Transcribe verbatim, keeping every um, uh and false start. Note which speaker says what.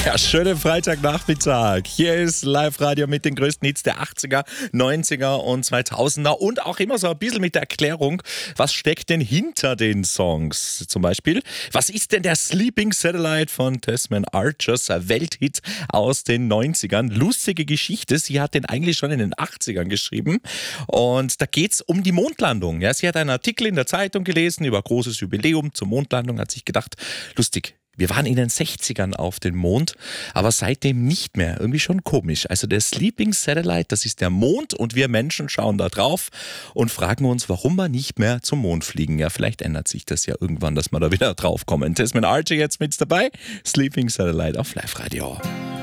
Speaker 1: Ja, schönen Freitagnachmittag. Hier ist Live-Radio mit den größten Hits der achtziger, neunziger und zweitausender und auch immer so ein bisschen mit der Erklärung, was steckt denn hinter den Songs? Zum Beispiel, was ist denn der Sleeping Satellite von Desmond Archers, ein Welthit aus den neunzigern? Lustige Geschichte, sie hat den eigentlich schon in den achtzigern geschrieben und da geht's um die Mondlandung. Ja, sie hat einen Artikel in der Zeitung gelesen über großes Jubiläum zur Mondlandung, hat sich gedacht, lustig. Wir waren in den sechzigern auf dem Mond, aber seitdem nicht mehr. Irgendwie schon komisch. Also der Sleeping Satellite, das ist der Mond und wir Menschen schauen da drauf und fragen uns, warum wir nicht mehr zum Mond fliegen. Ja, vielleicht ändert sich das ja irgendwann, dass wir da wieder drauf kommen. Desmond Archer jetzt mit dabei. Sleeping Satellite auf Live Radio.